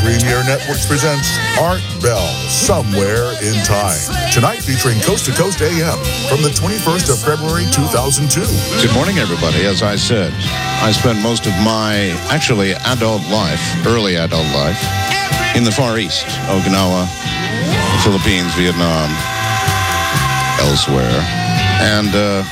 Premier Networks presents Art Bell, Somewhere in Time. Tonight featuring Coast to Coast AM from the 21st of February 2002. Good morning, everybody. As I said, I spent most of my, adult life, early adult life, in the Far East, Okinawa, the Philippines, Vietnam, elsewhere. And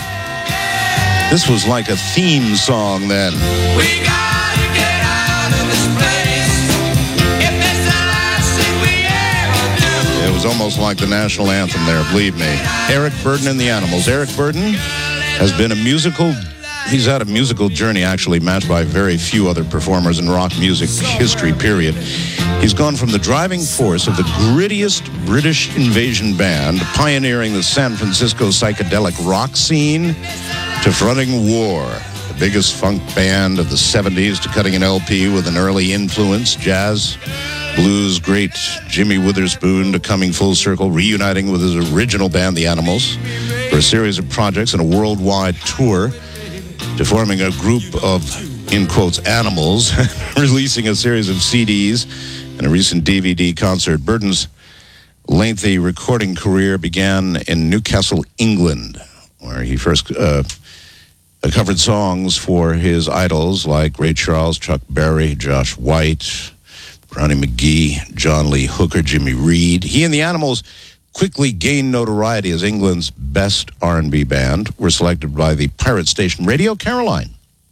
this was like a theme song then. We gotta get out of this place. If it's the last thing we ever do. It was almost like the national anthem there, believe me. Eric Burdon and the Animals. Eric Burdon has been he's had a musical journey actually matched by very few other performers in rock music history, period. He's gone from the driving force of the grittiest British invasion band, pioneering the San Francisco psychedelic rock scene, to fronting War, the biggest funk band of the 70s, to cutting an LP with an early influence, jazz, blues great Jimmy Witherspoon, to coming full circle, reuniting with his original band, The Animals, for a series of projects and a worldwide tour, to forming a group of, in quotes, animals, releasing a series of CDs and a recent DVD concert. Burdon's lengthy recording career began in Newcastle, England, where he first covered songs for his idols like Ray Charles, Chuck Berry, Josh White, Brownie McGhee, John Lee Hooker, Jimmy Reed. He and the Animals quickly gained notoriety as England's best R&B band, were selected by the pirate station Radio Caroline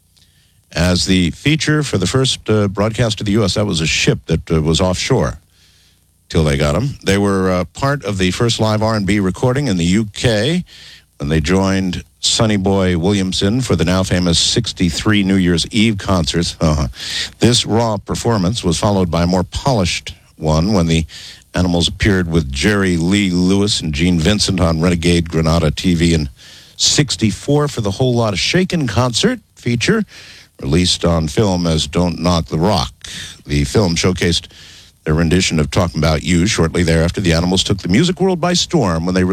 as the feature for the first broadcast to the U.S. That was a ship that was offshore till they got them. They were part of the first live R&B recording in the U.K. when they joined Sonny Boy Williamson for the now famous 63 New Year's Eve concerts. This raw performance was followed by a more polished one when the Animals appeared with Jerry Lee Lewis and Gene Vincent on Renegade Granada TV in 64 for the Whole Lotta Shakin' concert feature, released on film as Don't Knock the Rock. The film showcased their rendition of Talking About You. Shortly thereafter, the Animals took the music world by storm when they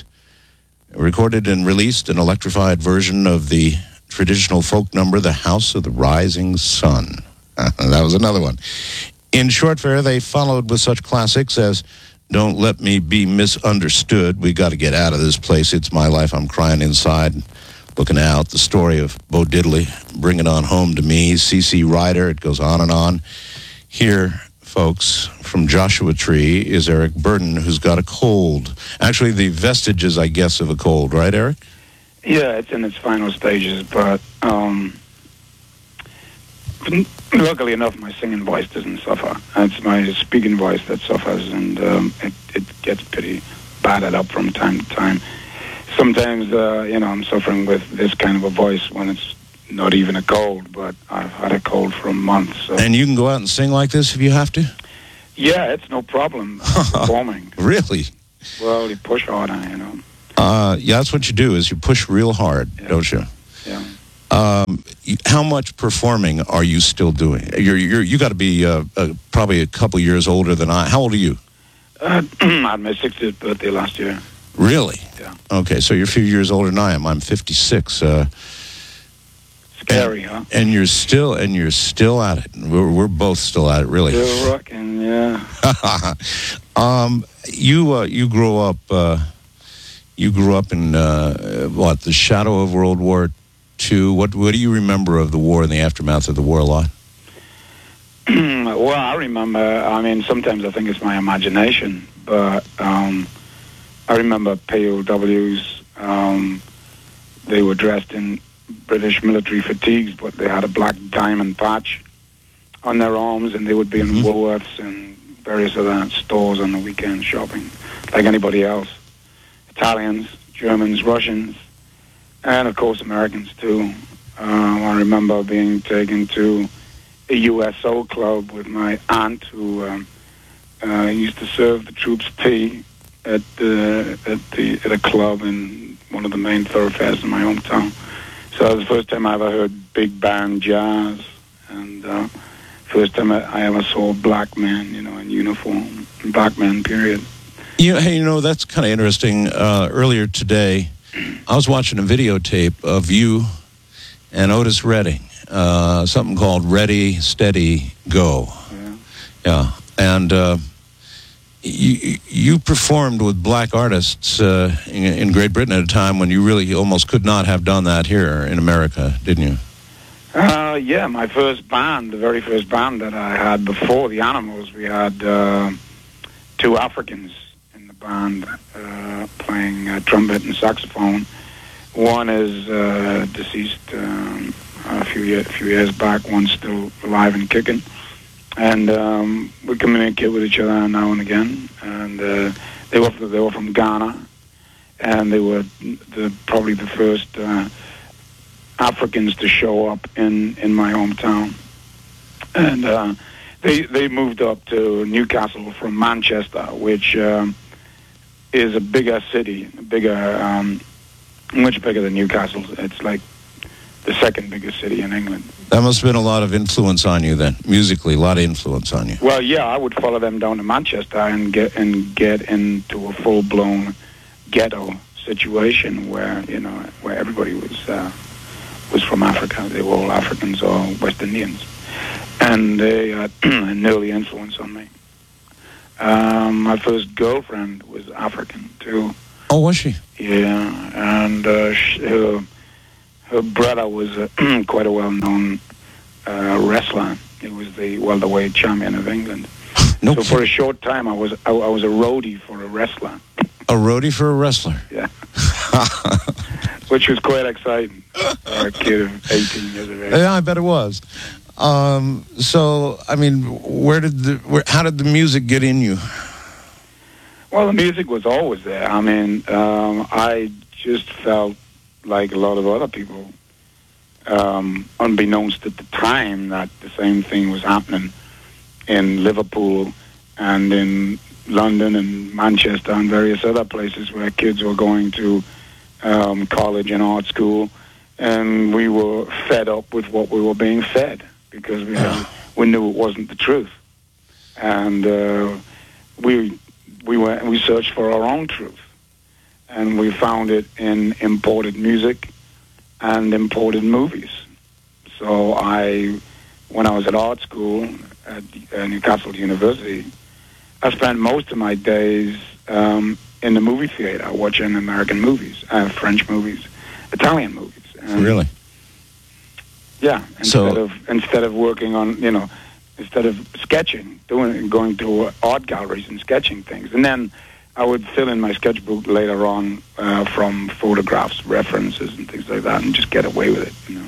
recorded and released an electrified version of the traditional folk number, The House of the Rising Sun. That was another one. In short fare, they followed with such classics as Don't Let Me Be Misunderstood, We Got to Get Out of This Place, It's My Life, I'm Crying Inside, Looking Out, The Story of Bo Diddley, Bring It On Home to Me, C.C. Rider, it goes on and on. Here, folks, from Joshua Tree is Eric Burdon, who's got a cold. Actually, the vestiges, I guess, of a cold, right, Eric? Yeah, it's in its final stages, but luckily enough, my singing voice doesn't suffer. It's my speaking voice that suffers, and it gets pretty battered up from time to time. Sometimes, I'm suffering with this kind of a voice when it's not even a cold, but I've had a cold for a month. So. And you can go out and sing like this if you have to? Yeah, it's no problem performing. Really? Well, you push harder, Yeah, that's what you do, is you push real hard, don't you? Yeah. How much performing are you still doing? You got to be probably a couple years older than I. How old are you? I had my 60th birthday last year. Really? Yeah. Okay, so you're a few years older than I am. I'm 56. Scary, huh? And you're still at it. We're both still at it, really. Still rocking, yeah. You grew up. You grew up in the shadow of World War II. What do you remember of the war and the aftermath of the war a lot? Well, I remember. Sometimes I think it's my imagination, but I remember POWs. They were dressed in British military fatigues, but they had a black diamond patch on their arms, and they would be in Woolworths and various other stores on the weekend shopping, like anybody else. Italians, Germans, Russians, and of course Americans too. I remember being taken to a USO club with my aunt, who used to serve the troops tea at a club in one of the main thoroughfares in my hometown. So that was the first time I ever heard big band jazz, and first time I ever saw a black man, in uniform, black man, period. That's kind of interesting. Earlier today, I was watching a videotape of you and Otis Redding, something called Ready, Steady, Go. Yeah. Yeah. And you performed with black artists in Great Britain at a time when you really almost could not have done that here in America, didn't you? Yeah, my first band, the very first band that I had before the Animals, we had 2 Africans in the band playing trumpet and saxophone. One is deceased a few years back. One's still alive and kicking. And we communicate with each other now and again. And they were from Ghana, and they were probably the first Africans to show up in my hometown. And they moved up to Newcastle from Manchester, which is a bigger city, much bigger than Newcastle. It's like the second biggest city in England. That must have been a lot of influence on you then, musically, a lot of influence on you. Well, yeah, I would follow them down to Manchester and get into a full-blown ghetto situation where everybody was from Africa. They were all Africans or West Indians, and they had an early influence on me. My first girlfriend was African too. Oh, was she? Yeah, and her brother was quite a well-known wrestler. He was the welterweight champion of England. No so for a short time, I was a roadie for a wrestler. A roadie for a wrestler? Yeah. Which was quite exciting for a kid of 18 years of age. Yeah, I bet it was. So, I mean, how did the music get in you? Well, the music was always there. I mean, I just felt like a lot of other people, unbeknownst at the time, that the same thing was happening in Liverpool and in London and Manchester and various other places where kids were going to college and art school, and we were fed up with what we were being fed because we knew it wasn't the truth, and we searched for our own truth, and we found it in imported music and imported movies. So when I was at art school at Newcastle University, I spent most of my days in the movie theater watching American movies, French movies, Italian movies. And really? Yeah. Instead of working on, instead of sketching, going to art galleries and sketching things, and then I would fill in my sketchbook later on from photographs, references, and things like that, and just get away with it.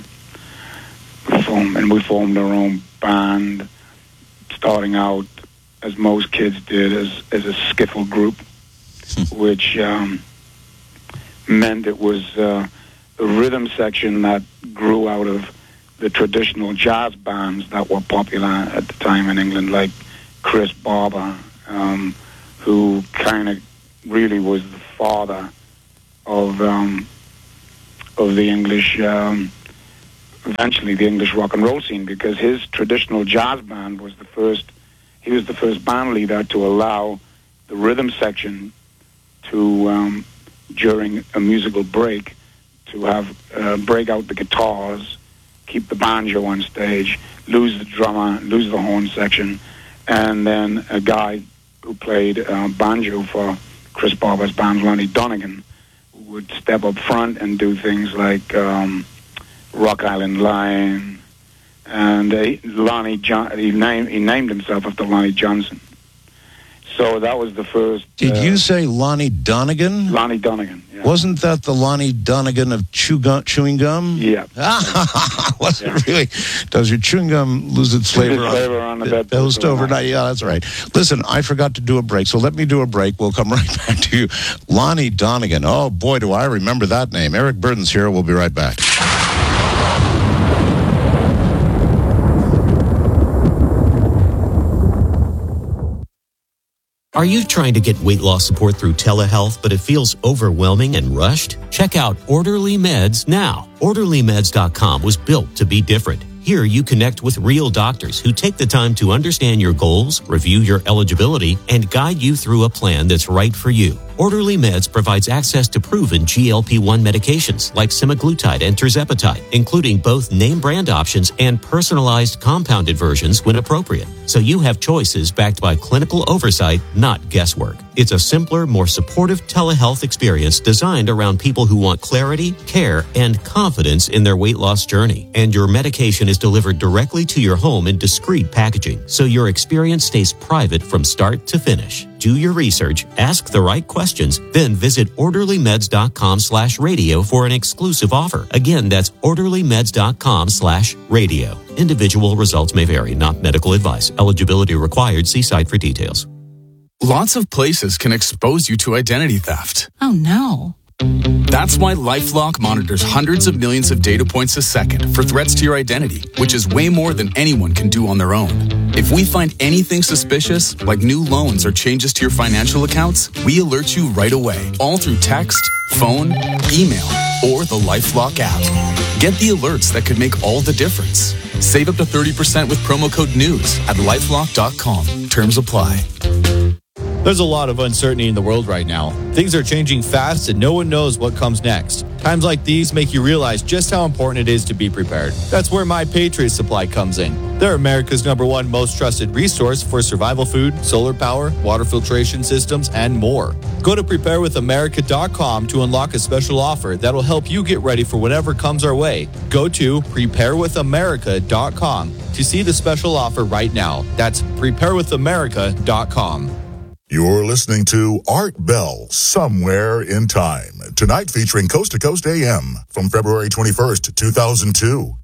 We formed our own band, starting out as most kids did as a skiffle group, which meant it was a rhythm section that grew out of the traditional jazz bands that were popular at the time in England, like Chris Barber, who kind of really was the father of the English, eventually the English rock and roll scene, because his traditional jazz band was the first band leader to allow the rhythm section to, during a musical break, to have break out the guitars, keep the banjo on stage, lose the drummer, lose the horn section, and then a guy who played banjo for Chris Barber's band, Lonnie Donegan, would step up front and do things like Rock Island Line, and he named himself after Lonnie Johnson. So that was the first... Did you say Lonnie Donegan? Lonnie Donegan, yeah. Wasn't that the Lonnie Donegan of chewing gum? Yeah. Was it really? Does your chewing gum lose its flavor on the bedpost overnight? Yeah, that's right. Listen, I forgot to do a break, so let me do a break. We'll come right back to you. Lonnie Donegan. Oh, boy, do I remember that name. Eric Burdon's here. We'll be right back. Are you trying to get weight loss support through telehealth, but it feels overwhelming and rushed? Check out Orderly Meds now. OrderlyMeds.com was built to be different. Here you connect with real doctors who take the time to understand your goals, review your eligibility, and guide you through a plan that's right for you. Orderly Meds provides access to proven GLP-1 medications like semaglutide and tirzepatide, including both name brand options and personalized compounded versions when appropriate. So you have choices backed by clinical oversight, not guesswork. It's a simpler, more supportive telehealth experience designed around people who want clarity, care, and confidence in their weight loss journey. And your medication is delivered directly to your home in discreet packaging, so your experience stays private from start to finish. Do your research, ask the right questions, then visit orderlymeds.com/radio for an exclusive offer. Again, that's orderlymeds.com/radio. Individual results may vary, not medical advice. Eligibility required. See site for details. Lots of places can expose you to identity theft. Oh no. That's why LifeLock monitors hundreds of millions of data points a second for threats to your identity, which is way more than anyone can do on their own. If we find anything suspicious, like new loans or changes to your financial accounts, we alert you right away, all through text, phone, email, or the LifeLock app. Get the alerts that could make all the difference. Save up to 30% with promo code NEWS at LifeLock.com. Terms apply. There's a lot of uncertainty in the world right now. Things are changing fast and no one knows what comes next. Times like these make you realize just how important it is to be prepared. That's where My Patriot Supply comes in. They're America's #1 most trusted resource for survival food, solar power, water filtration systems, and more. Go to preparewithamerica.com to unlock a special offer that'll help you get ready for whatever comes our way. Go to preparewithamerica.com to see the special offer right now. That's preparewithamerica.com. You're listening to Art Bell, Somewhere in Time. Tonight featuring Coast to Coast AM from February 21st, 2002.